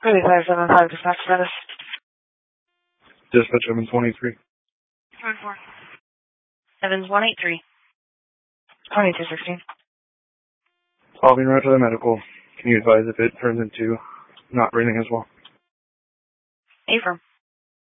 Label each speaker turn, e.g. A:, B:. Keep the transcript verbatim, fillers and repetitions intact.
A: Ruby five seven five, dispatch status.
B: Dispatch Evans one eight three.
A: Code four. Evans one eight three. twenty-two sixteen.
B: Following route to the medical. Can you advise if it turns into not breathing as well?
A: Affirm.